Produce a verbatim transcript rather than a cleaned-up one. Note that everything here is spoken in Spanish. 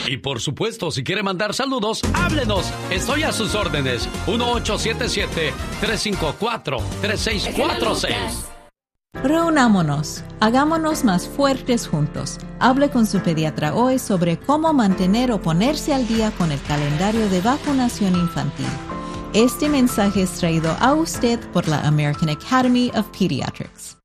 Y por supuesto, si quiere mandar saludos, háblenos. Estoy a sus órdenes. uno ocho siete siete, tres cinco cuatro, tres seis cuatro seis. Reunámonos, hagámonos más fuertes juntos. Hable con su pediatra hoy sobre cómo mantener o ponerse al día con el calendario de vacunación infantil. Este mensaje es traído a usted por la American Academy of Pediatrics.